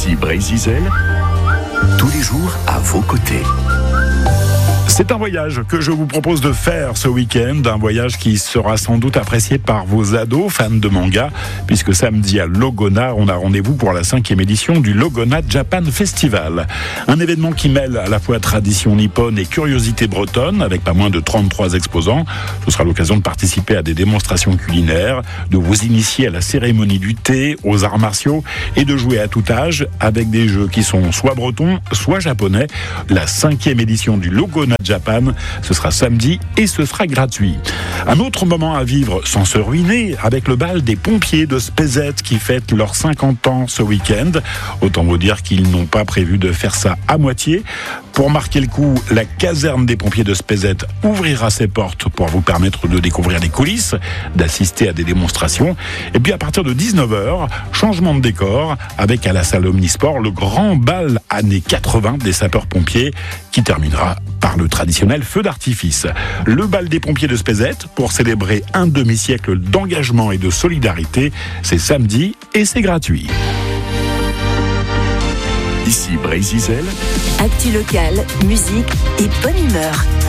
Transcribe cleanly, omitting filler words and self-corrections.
Ici Brésil, tous les jours à vos côtés. C'est un voyage que je vous propose de faire ce week-end, un voyage qui sera sans doute apprécié par vos ados fans de manga, puisque samedi à Logona, on a rendez-vous pour la 5e édition du Logona Japan Festival. Un événement qui mêle à la fois tradition nippone et curiosité bretonne, avec pas moins de 33 exposants. Ce sera l'occasion de participer à des démonstrations culinaires, de vous initier à la cérémonie du thé, aux arts martiaux, et de jouer à tout âge avec des jeux qui sont soit bretons, soit japonais. La 5e édition du Logona Japan, ce sera samedi et ce sera gratuit. Un autre moment à vivre sans se ruiner avec le bal des pompiers de Spézet qui fêtent leurs 50 ans ce week-end. Autant vous dire qu'ils n'ont pas prévu de faire ça à moitié. Pour marquer le coup, la caserne des pompiers de Spézet ouvrira ses portes pour vous permettre de découvrir les coulisses, d'assister à des démonstrations. Et puis à partir de 19h, changement de décor avec à la salle Omnisport le grand bal années 80 des sapeurs-pompiers qui terminera par le traditionnel feu d'artifice. Le bal des pompiers de Spézet pour célébrer un demi-siècle d'engagement et de solidarité. C'est samedi et c'est gratuit. Ici Brésil. Actu locale, musique et bonne humeur.